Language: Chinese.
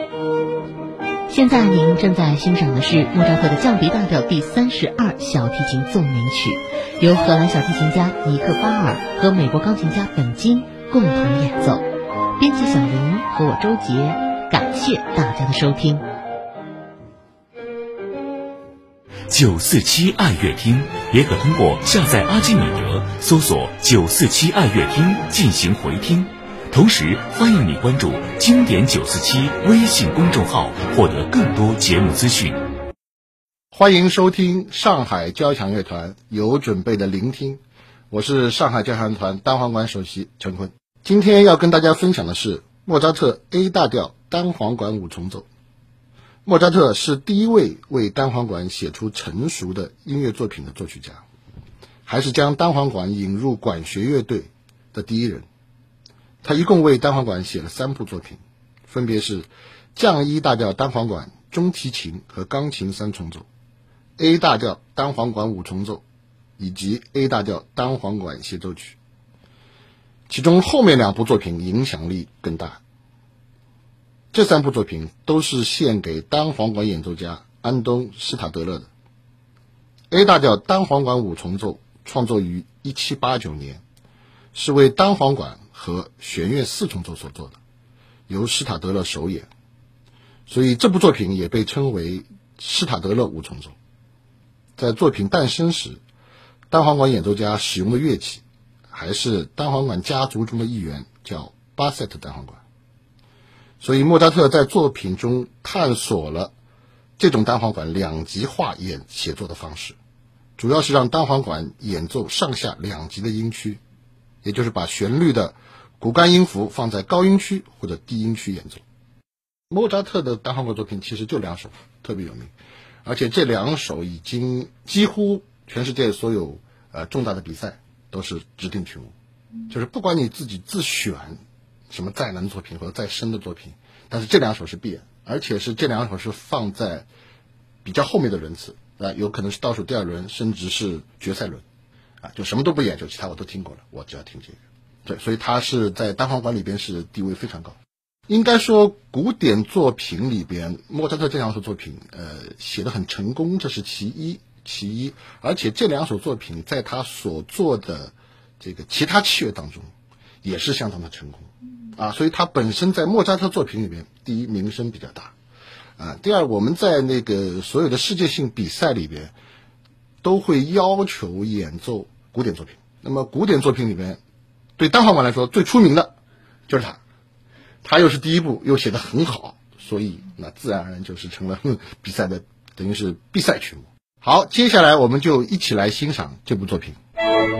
现在您正在欣赏的是莫扎特的降 B 大调第32小提琴奏鸣曲，由荷兰小提琴家尼克巴尔和美国钢琴家本金共同演奏。编辑小林和我周杰，感谢大家的收听。 947爱乐厅也可通过下载阿基米德搜索947爱乐厅进行回听。同时欢迎你关注经典947微信公众号，获得更多节目资讯。 欢迎收听上海交响乐团有准备的聆听，我是上海交响乐团单簧管首席陈坤。今天要跟大家分享的是莫扎特 A 大调单簧管五重奏。莫扎特是第一位为单簧管写出成熟的音乐作品的作曲家，还是将单簧管引入管弦乐队的第一人。他一共为单簧管写了3部作品，分别是降1大调单簧管、中提琴和钢琴3重奏、A 大调单簧管5重奏以及 A 大调单簧管协奏曲。其中后面2部作品影响力更大。这3部作品都是献给单簧管演奏家安东·施塔德勒的。A 大调单簧管5重奏创作于1789年，是为单簧管和弦乐4重奏所做的，由施塔德勒首演，所以这部作品也被称为施塔德勒5重奏。在作品诞生时，单簧管演奏家使用的乐器还是单簧管家族中的一员，叫巴塞特单簧管。所以莫扎特在作品中探索了这种单簧管2极化写作的方式，主要是让单簧管演奏上下2级的音区，也就是把旋律的骨干音符放在高音区或者低音区演奏。莫扎特的单簧管作品其实就2首特别有名，而且这2首已经几乎全世界所有重大的比赛都是指定曲目，就是不管你自己自选什么再难作品或者再深的作品，但是这2首是必然，而且是这2首是放在比较后面的轮次，有可能是倒数第2轮，甚至是决赛轮，就什么都不演，就其他我都听过了，我只要听这个。对，所以他是在单簧管里边是地位非常高。应该说古典作品里边莫扎特这2首作品写得很成功，这是其一，而且这2首作品在他所做的这个其他器乐当中也是相当的成功所以他本身在莫扎特作品里边，第一名声比较大第二，我们在那个所有的世界性比赛里边都会要求演奏古典作品。那么古典作品里边对单簧管来说最出名的就是他又是第一部，又写得很好，所以那自然而然就是成了比赛的等于是必赛曲目。好，接下来我们就一起来欣赏这部作品。